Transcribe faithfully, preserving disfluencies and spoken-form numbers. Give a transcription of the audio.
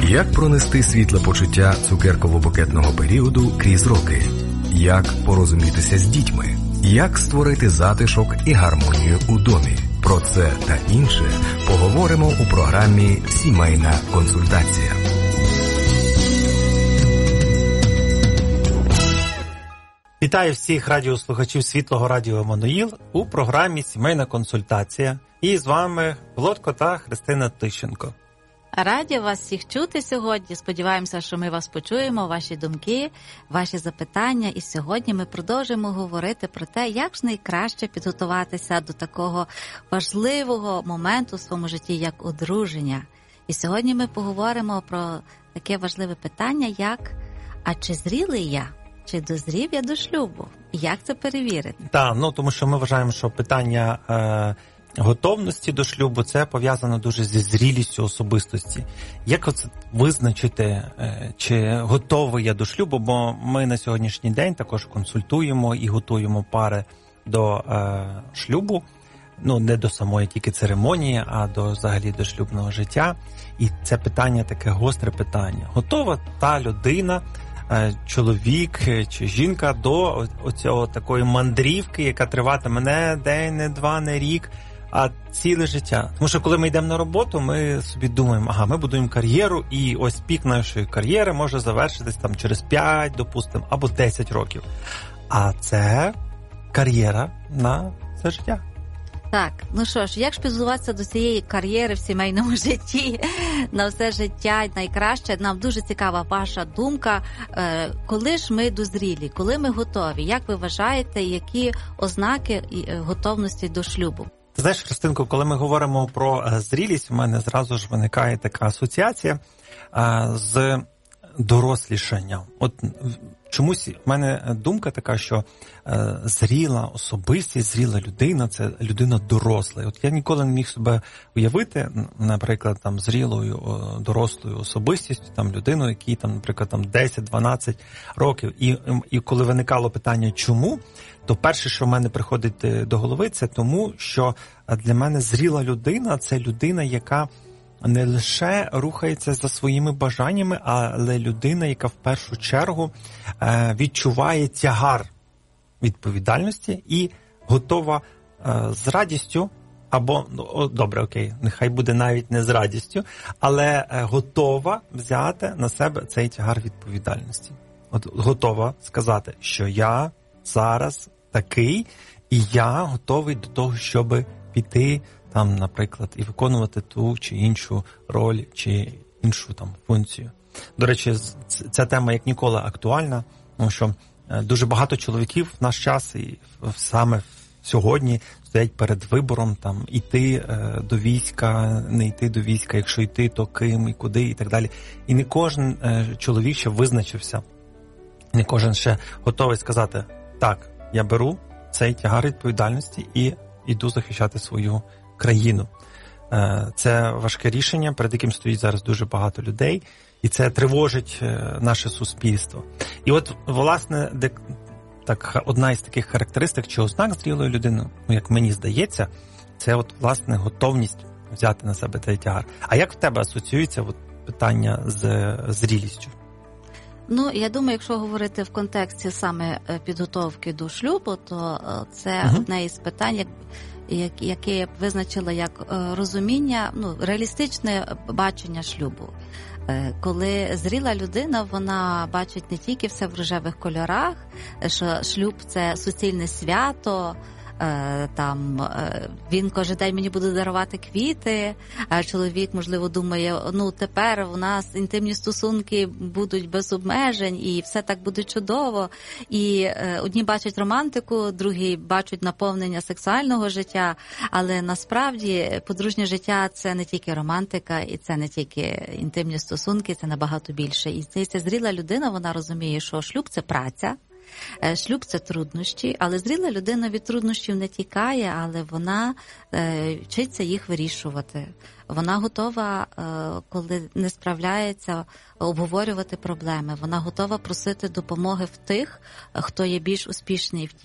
Як пронести світле почуття цукерково-букетного періоду крізь роки? Як порозумітися з дітьми? Як створити затишок і гармонію у домі? Про це та інше поговоримо у програмі «Сімейна консультація». Вітаю всіх радіослухачів Світлого радіо Еммануїл у програмі «Сімейна консультація». І з вами Володко та Христина Тищенко. Раді вас всіх чути сьогодні. Сподіваємося, що ми вас почуємо, ваші думки, ваші запитання. І сьогодні ми продовжимо говорити про те, як ж найкраще підготуватися до такого важливого моменту в своєму житті, як одруження. І сьогодні ми поговоримо про таке важливе питання, як «А чи зрілий я? Чи дозрів я до шлюбу?» Як це перевірити? Так, ну тому що ми вважаємо, що питання е, готовності до шлюбу – це пов'язано дуже зі зрілістю особистості. Як оце визначити, е, чи готовий я до шлюбу? Бо ми на сьогоднішній день також консультуємо і готуємо пари до е, шлюбу. Ну, не до самої тільки церемонії, а до взагалі до шлюбного життя. І це питання таке гостре питання. Готова та людина, чоловік чи жінка до оцього такої мандрівки, яка триватиме не день, не два, не рік, а ціле життя. Тому що коли ми йдемо на роботу, ми собі думаємо, ага, ми будуємо кар'єру, і ось пік нашої кар'єри може завершитись там через п'ять, допустимо, або десять років. А це кар'єра на все життя. Так, ну що ж, як ж підготуватися до цієї кар'єри в сімейному житті на все життя найкраще? Нам дуже цікава ваша думка. Коли ж ми дозрілі, коли ми готові? Як ви вважаєте, які ознаки готовності до шлюбу? Ти знаєш, Христинко, коли ми говоримо про зрілість, у мене зразу ж виникає така асоціація з дорослішанням. От чомусь в мене думка така, що е, зріла особистість, зріла людина – це людина доросла. От я ніколи не міг себе уявити, наприклад, там зрілою, о, дорослою особистістю, там людиною, якій там, наприклад, там десять-дванадцять років. І, і коли виникало питання «чому?», то перше, що в мене приходить до голови, це тому, що для мене зріла людина – це людина, яка не лише рухається за своїми бажаннями, але людина, яка в першу чергу е, відчуває тягар відповідальності і готова е, з радістю, або, ну, добре, окей, нехай буде навіть не з радістю, але е, готова взяти на себе цей тягар відповідальності. От готова сказати, що я зараз такий, і я готовий до того, щоб піти там, наприклад, і виконувати ту чи іншу роль, чи іншу там функцію. До речі, ця тема як ніколи актуальна, тому що дуже багато чоловіків в наш час, і саме сьогодні, стоять перед вибором там іти до війська, не йти до війська, якщо йти, то ким і куди і так далі. І не кожен чоловік ще визначився, не кожен ще готовий сказати, так, я беру цей тягар відповідальності і йду захищати свою країну. Це важке рішення, перед яким стоїть зараз дуже багато людей, і це тривожить наше суспільство. І от, власне, де, так, одна із таких характеристик чи ознак зрілої людини, ну, як мені здається, це от, власне, готовність взяти на себе цей тягар. А як в тебе асоціюється от, питання з зрілістю? Ну, я думаю, якщо говорити в контексті саме підготовки до шлюбу, то це угу. одне із питань, як яке я б визначила як розуміння, ну, реалістичне бачення шлюбу. Коли зріла людина, вона бачить не тільки все в рожевих кольорах, що шлюб – це суцільне свято, там він кожен день мені буде дарувати квіти, а чоловік, можливо, думає, ну тепер у нас інтимні стосунки будуть без обмежень і все так буде чудово. І одні бачать романтику, другі бачать наповнення сексуального життя, але насправді подружнє життя – це не тільки романтика, і це не тільки інтимні стосунки, це набагато більше. І ця зріла людина, вона розуміє, що шлюб – це праця, шлюб – це труднощі, але зріла людина від труднощів не тікає, але вона е, вчиться їх вирішувати. Вона готова, е, коли не справляється, обговорювати проблеми. Вона готова просити допомоги в тих, хто є більш успішний в тій